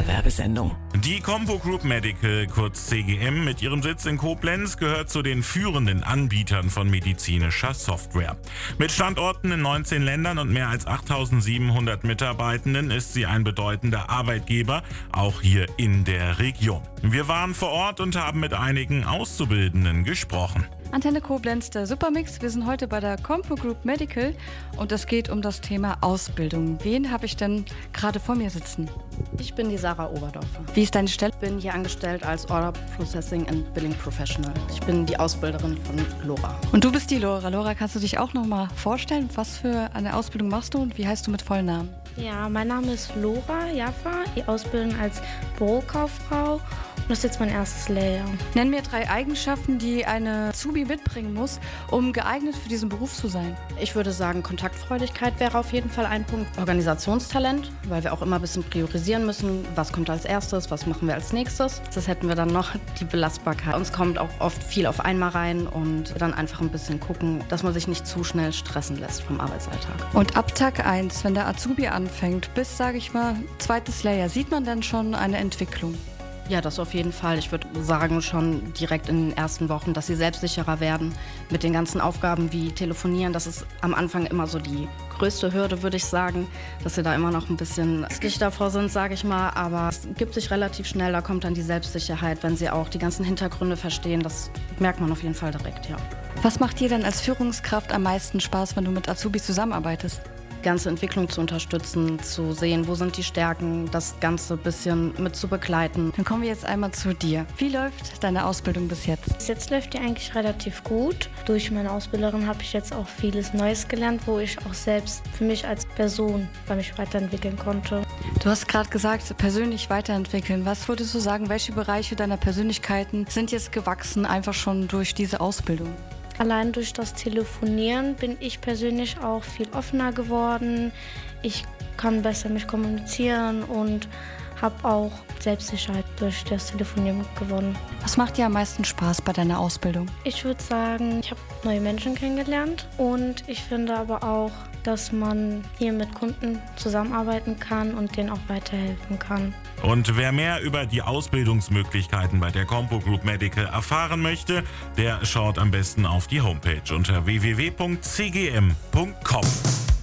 Werbesendung. Die Compo Group Medical, kurz CGM, mit ihrem Sitz in Koblenz gehört zu den führenden Anbietern von medizinischer Software. Mit Standorten in 19 Ländern und mehr als 8.700 Mitarbeitenden ist sie ein bedeutender Arbeitgeber, auch hier in der Region. Wir waren vor Ort und haben mit einigen Auszubildenden gesprochen. Antenne Koblenz, der Supermix. Wir sind heute bei der Compo Group Medical und es geht um das Thema Ausbildung. Wen habe ich denn gerade vor mir sitzen? Ich bin die Sarah Oberdorfer. Wie ist deine Stelle? Ich bin hier angestellt als Order Processing and Billing Professional. Ich bin die Ausbilderin von Lora. Und du bist die Lora. Lora, kannst du dich auch noch mal vorstellen? Was für eine Ausbildung machst du und wie heißt du mit vollen Namen? Ja, mein Name ist Lora Jaffa. Ich ausbilde als Bürokauffrau. Und das ist jetzt mein erstes Lehrjahr. Nenn mir 3 Eigenschaften, die eine Azubi mitbringen muss, um geeignet für diesen Beruf zu sein. Ich würde sagen, Kontaktfreudigkeit wäre auf jeden Fall ein Punkt. Organisationstalent, weil wir auch immer ein bisschen priorisieren müssen. Was kommt als erstes, was machen wir als nächstes? Das hätten wir dann noch, die Belastbarkeit. Uns kommt auch oft viel auf einmal rein und dann einfach ein bisschen gucken, dass man sich nicht zu schnell stressen lässt vom Arbeitsalltag. Und ab Tag 1, wenn der Azubi anfängt, bis, sage ich mal, 2. Lehrjahr, sieht man dann schon eine Entwicklung? Ja, das auf jeden Fall. Ich würde sagen, schon direkt in den ersten Wochen, dass sie selbstsicherer werden mit den ganzen Aufgaben wie Telefonieren. Das ist am Anfang immer so die größte Hürde, würde ich sagen, dass sie da immer noch ein bisschen ängstlich davor sind, sage ich mal. Aber es gibt sich relativ schnell, da kommt dann die Selbstsicherheit, wenn sie auch die ganzen Hintergründe verstehen. Das merkt man auf jeden Fall direkt, ja. Was macht dir denn als Führungskraft am meisten Spaß, wenn du mit Azubis zusammenarbeitest? Die ganze Entwicklung zu unterstützen, zu sehen, wo sind die Stärken, das Ganze ein bisschen mit zu begleiten. Dann kommen wir jetzt einmal zu dir. Wie läuft deine Ausbildung bis jetzt? Bis jetzt läuft die eigentlich relativ gut. Durch meine Ausbilderin habe ich jetzt auch vieles Neues gelernt, wo ich auch selbst für mich als Person bei mich weiterentwickeln konnte. Du hast gerade gesagt, persönlich weiterentwickeln. Was würdest du sagen, welche Bereiche deiner Persönlichkeiten sind jetzt gewachsen, einfach schon durch diese Ausbildung? Allein durch das Telefonieren bin ich persönlich auch viel offener geworden. Ich kann besser mich kommunizieren und habe auch Selbstsicherheit durch das Telefonieren gewonnen. Was macht dir am meisten Spaß bei deiner Ausbildung? Ich würde sagen, ich habe neue Menschen kennengelernt und ich finde aber auch, dass man hier mit Kunden zusammenarbeiten kann und denen auch weiterhelfen kann. Und wer mehr über die Ausbildungsmöglichkeiten bei der Compo Group Medical erfahren möchte, der schaut am besten auf die Homepage unter www.cgm.com.